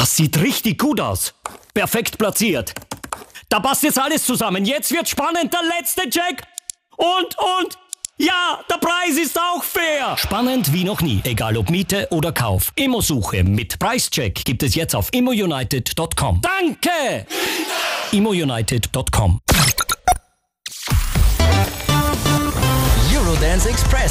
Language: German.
Das sieht richtig gut aus. Perfekt platziert. Da passt jetzt alles zusammen. Jetzt wird spannend. Der letzte Check. Und. Ja, der Preis ist auch fair. Spannend wie noch nie. Egal ob Miete oder Kauf. Immosuche mit Preischeck gibt es jetzt auf immounited.com. Danke! immounited.com. Eurodance Express.